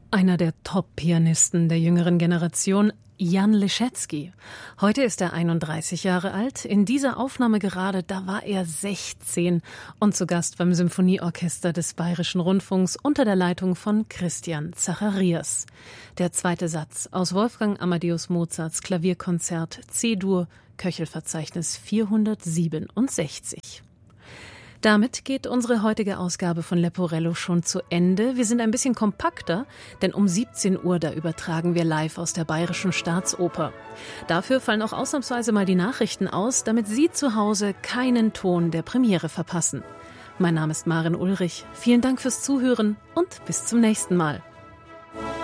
Einer der Top-Pianisten der jüngeren Generation, Jan Leschetzy. Heute ist er 31 Jahre alt. In dieser Aufnahme gerade, da war er 16 und zu Gast beim Symphonieorchester des Bayerischen Rundfunks unter der Leitung von Christian Zacharias. Der zweite Satz aus Wolfgang Amadeus Mozarts Klavierkonzert C-Dur, Köchelverzeichnis 467. Damit geht unsere heutige Ausgabe von Leporello schon zu Ende. Wir sind ein bisschen kompakter, denn um 17 Uhr, da übertragen wir live aus der Bayerischen Staatsoper. Dafür fallen auch ausnahmsweise mal die Nachrichten aus, damit Sie zu Hause keinen Ton der Premiere verpassen. Mein Name ist Maren Ulrich. Vielen Dank fürs Zuhören und bis zum nächsten Mal.